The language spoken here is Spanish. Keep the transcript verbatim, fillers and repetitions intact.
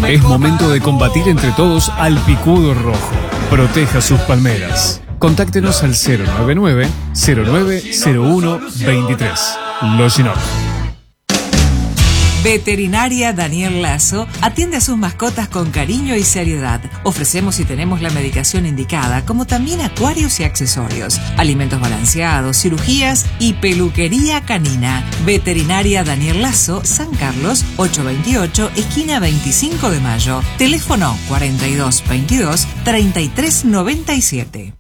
Es momento de combatir entre todos al picudo rojo. Proteja sus palmeras. Contáctenos al cero nueve nueve, cero nueve cero uno, veintitrés. Loginoc. Veterinaria Daniel Lazo atiende a sus mascotas con cariño y seriedad. Ofrecemos y tenemos la medicación indicada, como también acuarios y accesorios, alimentos balanceados, cirugías y peluquería canina. Veterinaria Daniel Lazo, San Carlos, ochocientos veintiocho, esquina veinticinco de mayo. Teléfono cuarenta y dos veintidós, treinta y tres noventa y siete.